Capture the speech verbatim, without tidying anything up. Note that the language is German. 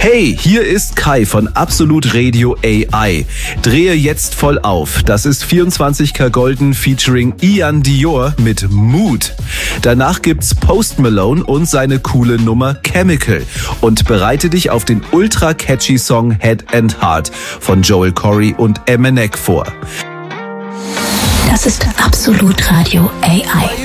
Hey, hier ist Kai von Absolut Radio A I. Drehe jetzt voll auf. Das ist vierundzwanzig K Golden featuring Ian Dior mit Mood. Danach gibt's Post Malone und seine coole Nummer Chemical. Und bereite dich auf den ultra catchy Song Head and Heart von Joel Corry und Eminem vor. Das ist Absolut Radio A I.